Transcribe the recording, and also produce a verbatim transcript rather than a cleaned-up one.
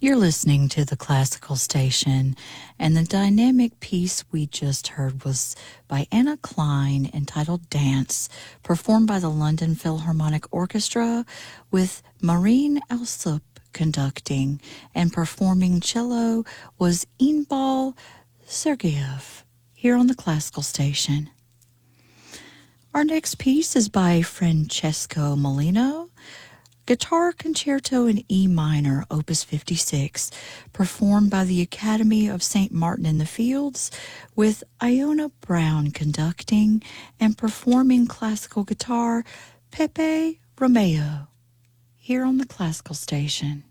You're listening to the Classical Station, and the dynamic piece we just heard was by Anna Klein entitled Dance, performed by the London Philharmonic Orchestra with Maureen Alsup conducting, and performing cello was Inbal Sergeyev here on the Classical Station. Our next piece is by Francesco Molino, Guitar Concerto in E minor, Opus fifty-six, performed by the Academy of Saint Martin in the Fields, with Iona Brown conducting and performing classical guitar, Pepe Romeo, here on the Classical Station.